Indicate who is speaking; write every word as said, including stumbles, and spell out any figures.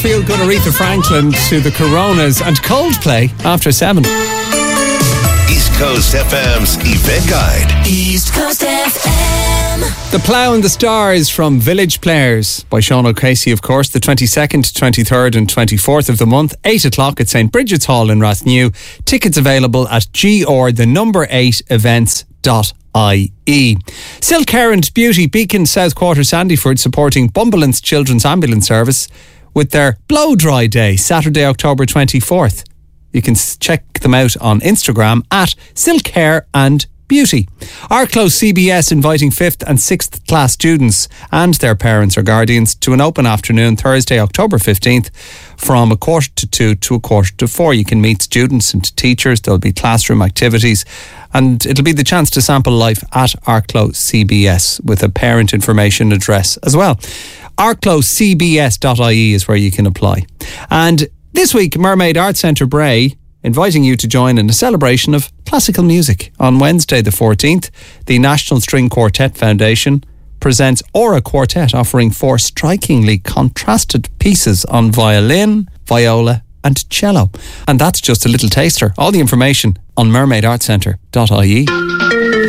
Speaker 1: Feel good Aretha Franklin to the Coronas and Coldplay after seven.
Speaker 2: East Coast F M's event guide.
Speaker 3: East Coast F M.
Speaker 1: The Plough and the Stars from Village Players by Sean O'Casey, of course, the twenty-second, twenty-third and twenty-fourth of the month, eight o'clock at St Bridget's Hall in Rathnew. Tickets available at G or the number eight events dot I E. Silk Hair and Beauty, Beacon, South Quarter, Sandyford, supporting Bumbleance Children's Ambulance Service with their Blow Dry Day, Saturday, October twenty-fourth. You can check them out on Instagram at Silk Hair and Beauty. Arklow C B S inviting fifth and sixth class students and their parents or guardians to an open afternoon Thursday, October fifteenth from a quarter to two to a quarter to four. You can meet students and teachers. There'll be classroom activities and it'll be the chance to sample life at Arklow C B S with a parent information address as well. arklow c b s dot I E is where you can apply. And this week, Mermaid Arts Centre Bray inviting you to join in a celebration of classical music. On Wednesday the fourteenth, the National String Quartet Foundation presents Aura Quartet, offering four strikingly contrasted pieces on violin, viola and cello. And that's just a little taster. All the information on mermaid arts centre dot I E.